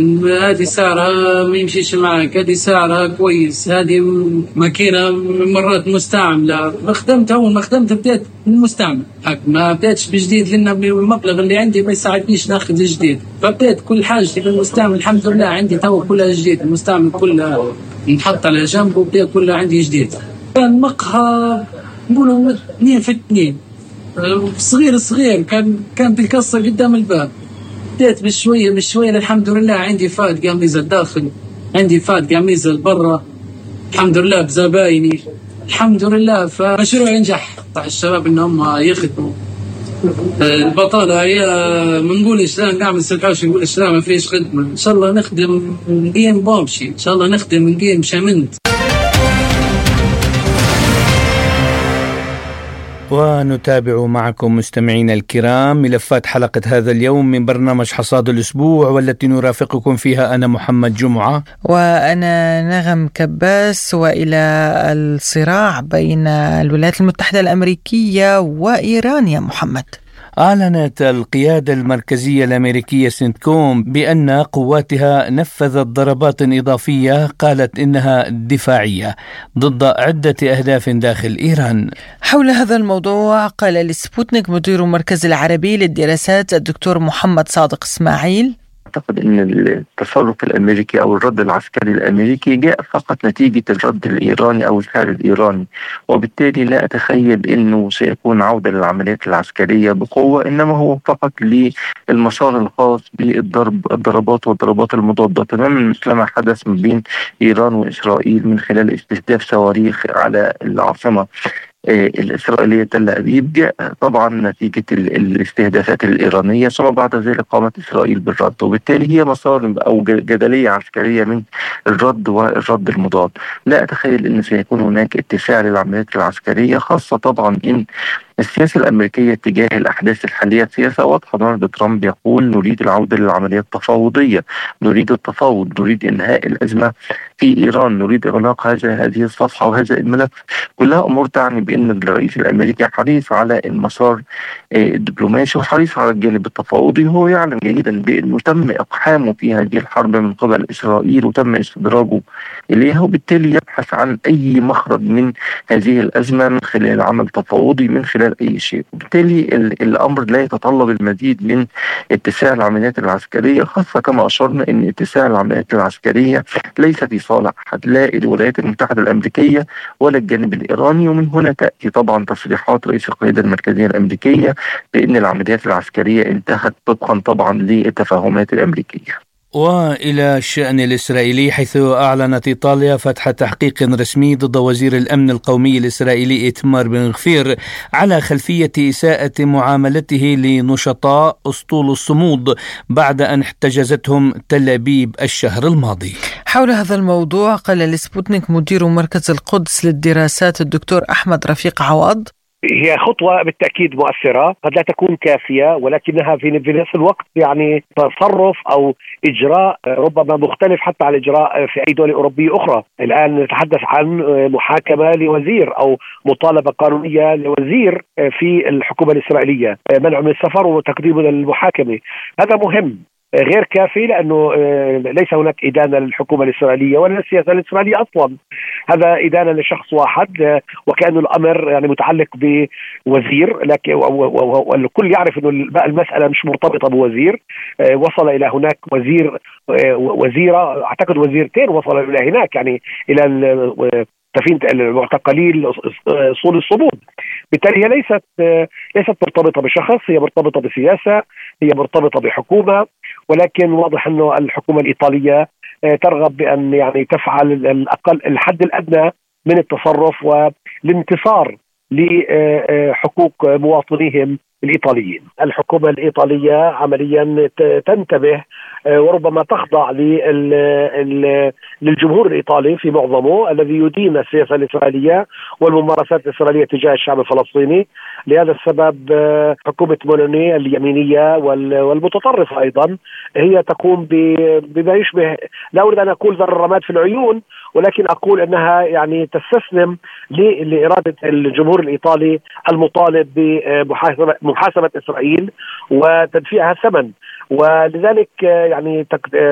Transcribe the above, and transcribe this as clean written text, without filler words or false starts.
هذه سعرها ما يمشيش معك، هذه سعرها كويس، هذه ماكينة مرات مستعملة. أول ما خدمت بدأت بالمستعمل، ما بدأتش بجديد لأن المبلغ اللي عندي ما يساعدنيش ناخذ جديد، فبدأت كل حاجتي بالمستعمل. الحمد لله عندي تو كلها جديد، المستعمل كلها نحط على جنب وبدأ كلها عندي جديد. كان مقهى نقولوا 2 في 2، صغير كان بالقصة قدام الباب. بديت بشوية الحمد لله عندي فائد قميص الداخل، عندي فائد قميص البرة الحمد لله بزبايني الحمد لله. فمشروع نجح. الشباب انهم يخدموا البطالة، هي ما نقولش لا نعمل سلحوش نقولش لا ما فيش خدمة. ان شاء الله نخدم نقيم بومشي، ان شاء الله نخدم نقيم شمنت. ونتابع معكم مستمعينا الكرام ملفات حلقة هذا اليوم من برنامج حصاد الأسبوع، والتي نرافقكم فيها أنا محمد جمعة وأنا نغم كباس. وإلى الصراع بين الولايات المتحدة الأمريكية وإيران يا محمد. أعلنت القيادة المركزية الأمريكية سنتكوم بأن قواتها نفذت ضربات إضافية قالت إنها دفاعية ضد عدة أهداف داخل إيران. حول هذا الموضوع قال لسبوتنيك مدير المركز العربي للدراسات الدكتور محمد صادق إسماعيل: أعتقد أن التصرف الأمريكي أو الرد العسكري الأمريكي جاء فقط نتيجة الرد الإيراني أو الفعل الإيراني، وبالتالي لا أتخيل أنه سيكون عودة للعمليات العسكرية بقوة، إنما هو فقط للمسار الخاص بالضربات والضربات المضادة، تماما مثل ما حدث من بين إيران وإسرائيل من خلال استهداف صواريخ على العاصمة الإسرائيلية تل أبيب. جاء طبعا نتيجة الاستهدافات الإيرانية، ثم بعد ذلك قامت إسرائيل بالرد، وبالتالي هي مسار أو جدلية عسكرية من الرد والرد المضاد. لا أتخيل أن سيكون هناك اتساع للعمليات العسكرية، خاصة طبعا إن السياسة الأمريكية تجاه الأحداث الحالية سياسة واضحة. دونالد ترامب يقول نريد العودة للعمليات التفاوضية، نريد التفاوض، نريد إنهاء الأزمة في إيران، نريد إغلاق هذه الصفحة وهذا الملف. كلها أمور تعني بأن الرئيس الأمريكي حريص على المسار الدبلوماسي وحريص على الجانب التفاوضي. هو يعلم جيدا بأنه تم إقحامه في هذه الحرب من قبل إسرائيل وتم استدراجه إليها، وبالتالي يبحث عن أي مخرج من هذه الأزمة من خلال عمل تفاوضي، من خلال أي شيء. وبالتالي الأمر لا يتطلب المزيد من اتساع العمليات العسكرية، خاصة كما أشرنا أن اتساع العمليات العسكرية ليس في صالح أحد، لا الولايات المتحدة الأمريكية ولا الجانب الإيراني. ومن هنا تأتي طبعا تصريحات رئيس القيادة المركزية الأمريكية بأن العمليات العسكرية انتهت طبقا طبعا للتفاهمات الأمريكية. وإلى الشأن الإسرائيلي، حيث أعلنت إيطاليا فتح تحقيق رسمي ضد وزير الأمن القومي الإسرائيلي إيتمار بن غفير على خلفية إساءة معاملته لنشطاء أسطول الصمود بعد أن احتجزتهم تل أبيب الشهر الماضي. حول هذا الموضوع قال لسبوتنيك مدير مركز القدس للدراسات الدكتور أحمد رفيق عوض: هي خطوة بالتأكيد مؤثرة، قد لا تكون كافية، ولكنها في نفس الوقت يعني تصرف أو إجراء ربما مختلف حتى عن الإجراء في أي دولة أوروبية أخرى. الآن نتحدث عن محاكمة لوزير أو مطالبة قانونية لوزير في الحكومة الإسرائيلية، منع من السفر وتقديمه للمحاكمة. هذا مهم، غير كافي، لأنه ليس هناك إدانة للحكومة الإسرائيلية ولا السياسة الإسرائيلية أصلا. هذا إدانة لشخص واحد، وكأنه الأمر يعني متعلق بوزير، لكن والكل يعرف أنه المسألة مش مرتبطة بوزير. وصل إلى هناك وزيرة، أعتقد وزيرتين وصل إلى هناك، يعني إلى سفينة المعتقلين أسطول الصمود. بالتالي هي ليست مرتبطة بشخص، هي مرتبطة بسياسة، هي مرتبطة بحكومة. ولكن واضح أنه الحكومة الإيطالية ترغب بأن يعني تفعل الحد الأدنى من التصرف والانتصار لحقوق مواطنيهم الإيطاليين. الحكومة الإيطالية عمليا تنتبه وربما تخضع للجمهور الإيطالي في معظمه الذي يدين السياسة الإسرائيلية والممارسات الإسرائيلية تجاه الشعب الفلسطيني. لهذا السبب حكومة مولوني اليمينية والمتطرفة أيضا هي تقوم بما يشبه، لا أريد أن أقول ذر الرماد في العيون، ولكن أقول أنها يعني تستسلم لإرادة الجمهور الإيطالي المطالب بمحاسبة إسرائيل وتدفيعها الثمن. ولذلك يعني